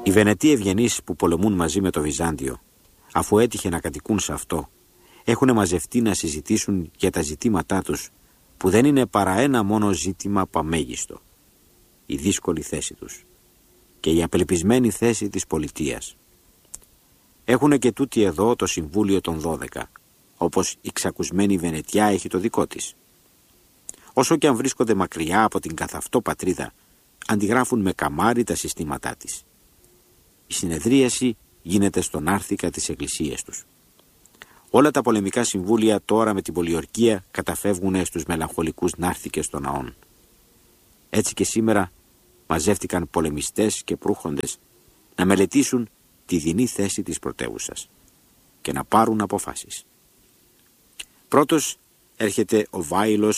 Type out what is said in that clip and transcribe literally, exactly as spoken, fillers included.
Οι Βενετοί ευγενείς που πολεμούν μαζί με το Βυζάντιο, αφού έτυχε να κατοικούν σε αυτό, έχουν μαζευτεί να συζητήσουν για τα ζητήματά τους, που δεν είναι παρά ένα μόνο ζήτημα παμέγιστο: η δύσκολη θέση τους και η απελπισμένη θέση της πολιτείας. Έχουν και τούτοι εδώ το Συμβούλιο των Δώδεκα, όπως η ξακουσμένη Βενετιά έχει το δικό της. Όσο και αν βρίσκονται μακριά από την καθ' αυτό πατρίδα, αντιγράφουν με καμάρι τα συστήματά της. Η συνεδρίαση γίνεται στον άρθικα της εκκλησίας τους. Όλα τα πολεμικά συμβούλια τώρα με την πολιορκία καταφεύγουν στους μελαγχολικούς νάρθικες των ναών. Έτσι και σήμερα μαζεύτηκαν πολεμιστές και προύχοντες να μελετήσουν τη δεινή θέση της πρωτεύουσας και να πάρουν αποφάσεις. Πρώτος έρχεται ο Βάηλος